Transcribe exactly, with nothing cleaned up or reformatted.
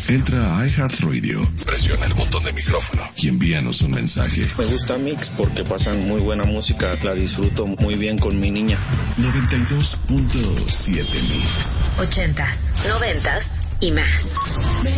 Entra a iHeartRadio, presiona el botón de micrófono y envíanos un mensaje. Me gusta Mix porque pasan muy buena música, la disfruto muy bien con mi niña. noventa y dos punto siete Mix. Ochentas, noventas y más.